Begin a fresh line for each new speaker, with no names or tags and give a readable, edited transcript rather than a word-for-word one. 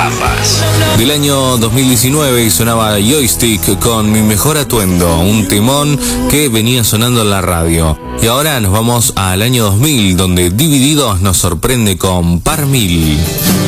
Ambas.
Del año 2019 y sonaba Joystick con Mi Mejor Atuendo, un temón que venía sonando en la radio. Y ahora nos vamos al año 2000, donde Divididos nos sorprende con Par Mil.